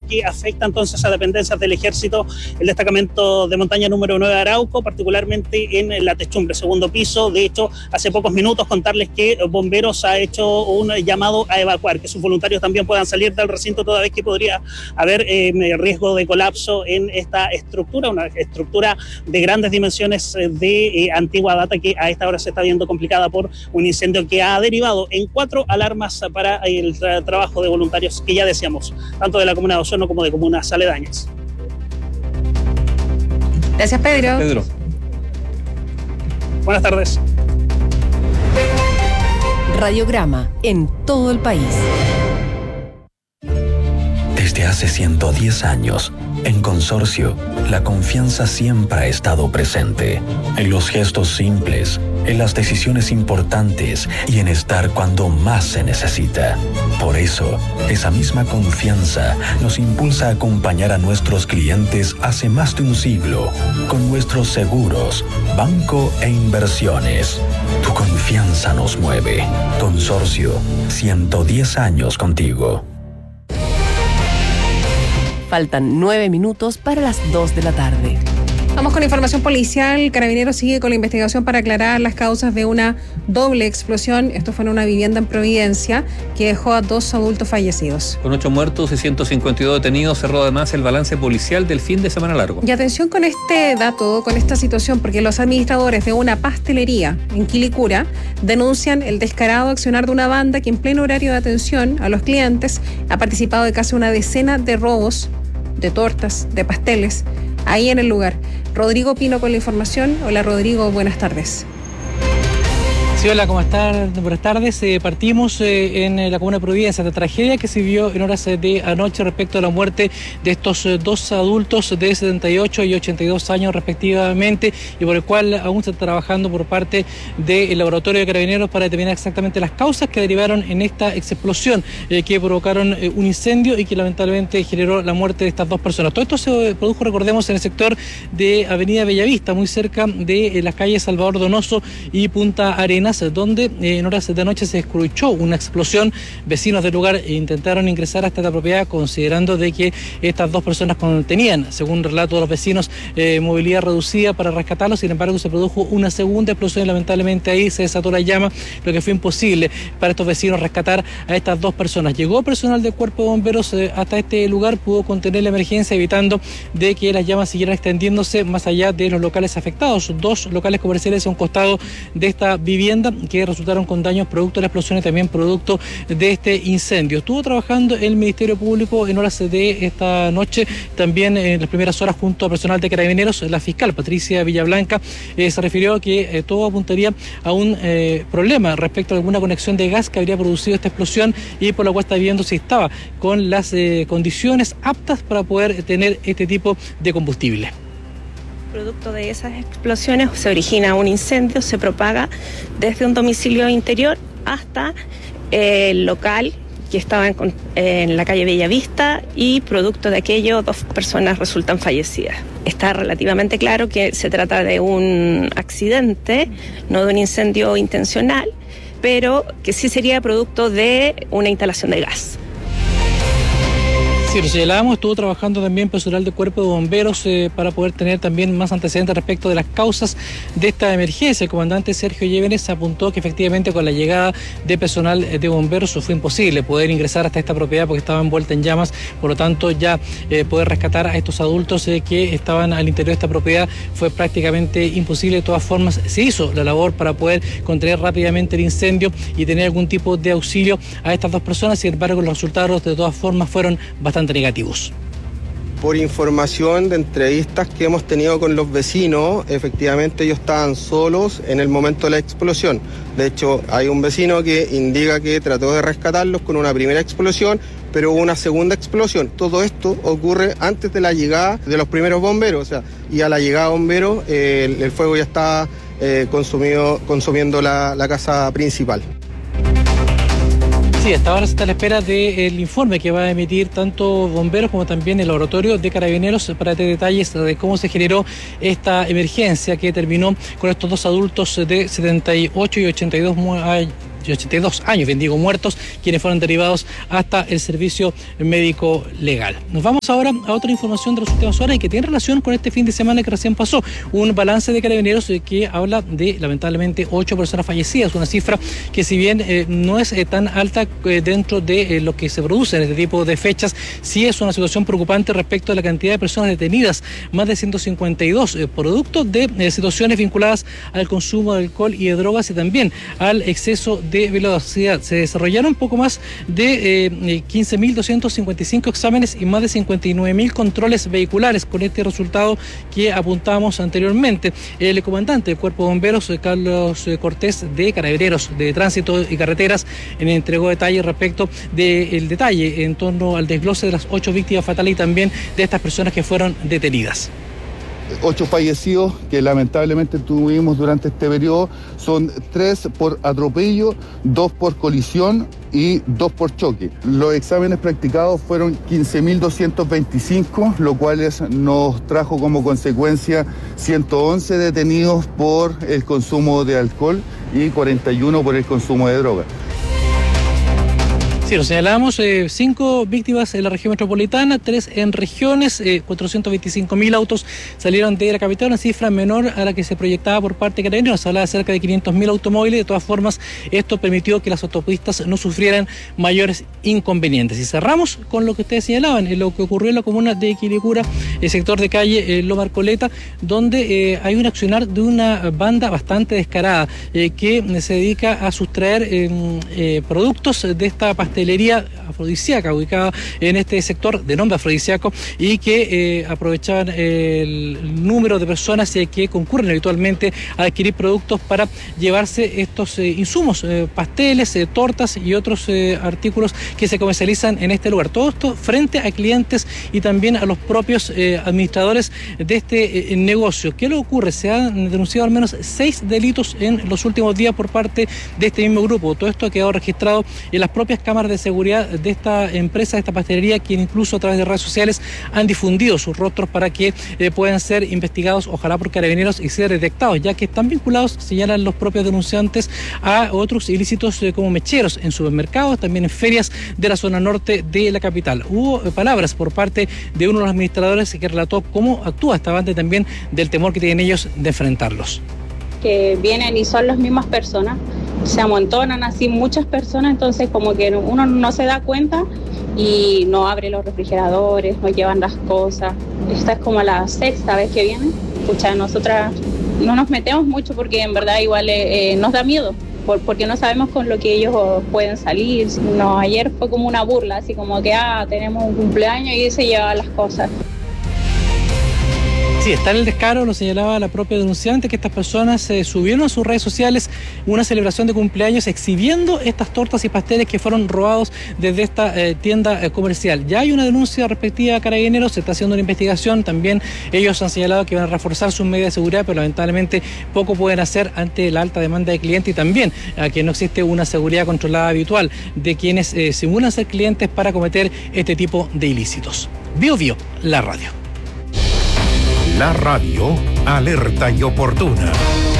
que afecta entonces a dependencias del Ejército, el destacamento de montaña número 9 de Arauco, particularmente en la techumbre, segundo piso. De hecho, hace pocos minutos contarles que Bomberos ha hecho un llamado a evacuar, que sus voluntarios también puedan salir del recinto toda vez que podría haber riesgo de colapso en esta estructura, una estructura de grandes dimensiones de antigua data que a esta hora se está viendo complicada por un incendio que ha derivado en 4 alarmas para el trabajo de voluntarios que ya decíamos, tanto de la comuna de Osorno como de comunas aledañas. Gracias, Pedro. Buenas tardes. Radiograma en todo el país. Desde hace 110 años, en Consorcio, la confianza siempre ha estado presente. En los gestos simples, en las decisiones importantes y en estar cuando más se necesita. Por eso, esa misma confianza nos impulsa a acompañar a nuestros clientes hace más de un siglo con nuestros seguros, banco e inversiones. Tu confianza nos mueve. Consorcio, 110 años contigo. Faltan 9 minutos para las 2 de la tarde. Vamos con información policial. Carabineros sigue con la investigación para aclarar las causas de una doble explosión. Esto fue en una vivienda en Providencia que dejó a 2 adultos fallecidos. Con 8 muertos y 152 detenidos, cerró además el balance policial del fin de semana largo. Y atención con este dato, con esta situación, porque los administradores de una pastelería en Quilicura denuncian el descarado accionar de una banda que en pleno horario de atención a los clientes ha participado de casi una decena de robos de tortas, de pasteles, ahí en el lugar. Rodrigo Pino con la información. Hola Rodrigo, buenas tardes. Sí, hola, ¿cómo están? Buenas tardes. Partimos en la comuna de Providencia, la tragedia que se vio en horas de anoche respecto a la muerte de estos 2 adultos de 78 y 82 años respectivamente, y por el cual aún se está trabajando por parte del laboratorio de Carabineros para determinar exactamente las causas que derivaron en esta explosión que provocaron un incendio y que lamentablemente generó la muerte de estas 2 personas. Todo esto se produjo, recordemos, en el sector de Avenida Bellavista, muy cerca de las calles Salvador Donoso y Punta Arenas, donde en horas de anoche se escuchó una explosión. Vecinos del lugar intentaron ingresar hasta la propiedad considerando de que estas 2 personas tenían, según relato de los vecinos, movilidad reducida para rescatarlos. Sin embargo, se produjo una segunda explosión y lamentablemente ahí se desató la llama, lo que fue imposible para estos vecinos rescatar a estas 2 personas. Llegó personal del cuerpo de bomberos hasta este lugar, pudo contener la emergencia evitando de que las llamas siguieran extendiéndose más allá de los locales afectados. 2 locales comerciales a un costado de esta vivienda que resultaron con daños producto de la explosión y también producto de este incendio. Estuvo trabajando el Ministerio Público en horas de esta noche, también en las primeras horas junto a personal de Carabineros. La fiscal Patricia Villablanca se refirió a que todo apuntaría a un problema respecto a alguna conexión de gas que habría producido esta explosión y por la cual está viendo si estaba con las condiciones aptas para poder tener este tipo de combustible. Producto de esas explosiones se origina un incendio, se propaga desde un domicilio interior hasta el local que estaba en la calle Bellavista, y producto de aquello 2 personas resultan fallecidas. Está relativamente claro que se trata de un accidente, no de un incendio intencional, pero que sí sería producto de una instalación de gas. Sí, lo señalábamos, estuvo trabajando también personal del Cuerpo de Bomberos para poder tener también más antecedentes respecto de las causas de esta emergencia. El comandante Sergio Llévenes apuntó que efectivamente con la llegada de personal de bomberos fue imposible poder ingresar hasta esta propiedad porque estaba envuelta en llamas, por lo tanto ya poder rescatar a estos adultos que estaban al interior de esta propiedad fue prácticamente imposible. De todas formas, se hizo la labor para poder contener rápidamente el incendio y tener algún tipo de auxilio a estas 2 personas. Sin embargo, los resultados de todas formas fueron bastante negativos. Por información de entrevistas que hemos tenido con los vecinos, efectivamente ellos estaban solos en el momento de la explosión. De hecho, hay un vecino que indica que trató de rescatarlos con una primera explosión, pero hubo una segunda explosión. Todo esto ocurre antes de la llegada de los primeros bomberos, o sea, y a la llegada de bomberos el fuego ya estaba consumiendo la casa principal. Sí, hasta ahora se está a la espera del informe que va a emitir tanto bomberos como también el laboratorio de Carabineros para tener detalles de cómo se generó esta emergencia que terminó con estos 2 adultos de 78 y 82 82 años, bien digo, muertos, quienes fueron derivados hasta el servicio médico legal. Nos vamos ahora a otra información de las últimas horas y que tiene relación con este fin de semana que recién pasó. Un balance de Carabineros que habla de, lamentablemente, 8 personas fallecidas, una cifra que, si bien no es tan alta dentro de lo que se produce en este tipo de fechas, sí es una situación preocupante respecto a la cantidad de personas detenidas, más de 152, producto de situaciones vinculadas al consumo de alcohol y de drogas y también al exceso de velocidad. Se desarrollaron poco más de 15.255 exámenes y más de 59.000 controles vehiculares, con este resultado que apuntábamos anteriormente. El comandante del Cuerpo de Bomberos, Carlos Cortés, de Carabineros de Tránsito y Carreteras, entregó detalles respecto del detalle en torno al desglose de las 8 víctimas fatales y también de estas personas que fueron detenidas. 8 fallecidos que lamentablemente tuvimos durante este periodo, son 3 por atropello, 2 por colisión y 2 por choque. Los exámenes practicados fueron 15.225, lo cual nos trajo como consecuencia 111 detenidos por el consumo de alcohol y 41 por el consumo de droga. Sí, lo señalamos, 5 víctimas en la región metropolitana, 3 en regiones, 425.000 autos salieron de la capital, una cifra menor a la que se proyectaba por parte de Carabineros. Se hablaba de cerca de 500.000 automóviles. De todas formas, esto permitió que las autopistas no sufrieran mayores inconvenientes. Y cerramos con lo que ustedes señalaban, en lo que ocurrió en la comuna de Quilicura, el sector de calle Loma Arcoleta, donde hay un accionar de una banda bastante descarada que se dedica a sustraer productos de esta pastelería afrodisíaca ubicada en este sector de nombre afrodisíaco y que aprovechaban el número de personas que concurren habitualmente a adquirir productos para llevarse estos insumos, pasteles, tortas y otros artículos que se comercializan en este lugar. Todo esto frente a clientes y también a los propios administradores de este negocio. ¿Qué le ocurre? Se han denunciado al menos 6 delitos en los últimos días por parte de este mismo grupo. Todo esto ha quedado registrado en las propias cámaras de seguridad de esta empresa, de esta pastelería, quien incluso a través de redes sociales han difundido sus rostros para que puedan ser investigados, ojalá por Carabineros, y ser detectados, ya que están vinculados, señalan los propios denunciantes, a otros ilícitos como mecheros en supermercados, también en ferias de la zona norte de la capital. Hubo palabras por parte de uno de los administradores que relató cómo actúa esta banda y también del temor que tienen ellos de enfrentarlos. Que vienen y son las mismas personas, se amontonan así muchas personas, entonces como que uno no se da cuenta y no abre los refrigeradores, no llevan las cosas. Esta es como la 6ª vez que vienen. Escucha, nosotras no nos metemos mucho porque en verdad igual nos da miedo, porque no sabemos con lo que ellos pueden salir. No, ayer fue como una burla, así como que tenemos un cumpleaños y se llevan las cosas. Sí, está en el descaro, lo señalaba la propia denunciante, que estas personas subieron a sus redes sociales una celebración de cumpleaños exhibiendo estas tortas y pasteles que fueron robados desde esta tienda comercial. Ya hay una denuncia respectiva a Carabineros, se está haciendo una investigación. También ellos han señalado que van a reforzar sus medidas de seguridad, pero lamentablemente poco pueden hacer ante la alta demanda de clientes y también a que no existe una seguridad controlada habitual de quienes simulan ser clientes para cometer este tipo de ilícitos. Bio Bio, la radio. La radio, alerta y oportuna.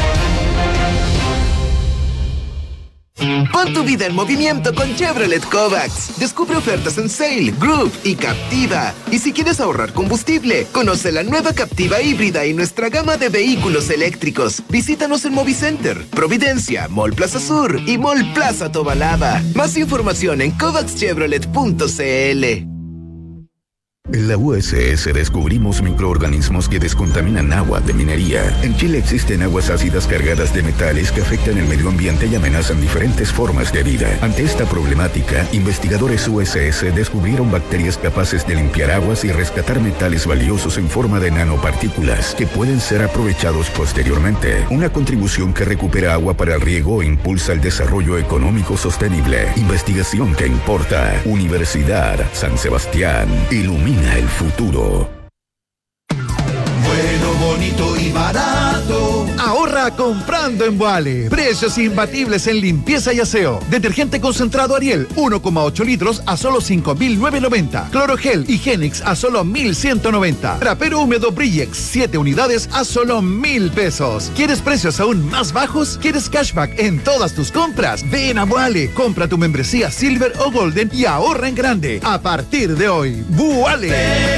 Pon tu vida en movimiento con Chevrolet Kovacs. Descubre ofertas en Sail, Groove y Captiva. Y si quieres ahorrar combustible, conoce la nueva Captiva híbrida y nuestra gama de vehículos eléctricos. Visítanos en Movicenter, Providencia, Mall Plaza Sur y Mall Plaza Tobalaba. Más información en kovacschevrolet.cl. En la USS descubrimos microorganismos que descontaminan agua de minería. En Chile existen aguas ácidas cargadas de metales que afectan el medio ambiente y amenazan diferentes formas de vida. Ante esta problemática, investigadores USS descubrieron bacterias capaces de limpiar aguas y rescatar metales valiosos en forma de nanopartículas que pueden ser aprovechados posteriormente. Una contribución que recupera agua para el riego e impulsa el desarrollo económico sostenible. Investigación que importa. Universidad San Sebastián. Ilumina el futuro. Bueno, bonito y barato. Ahorra está comprando en Boale. Precios imbatibles en limpieza y aseo. Detergente concentrado Ariel, 1,8 litros a solo 5.990. Clorogel Higienix a solo 1.190. Trapero húmedo Brillex, 7 unidades a solo 1.000 pesos. ¿Quieres precios aún más bajos? ¿Quieres cashback en todas tus compras? Ven a Boale, compra tu membresía Silver o Golden y ahorra en grande. A partir de hoy, Boale.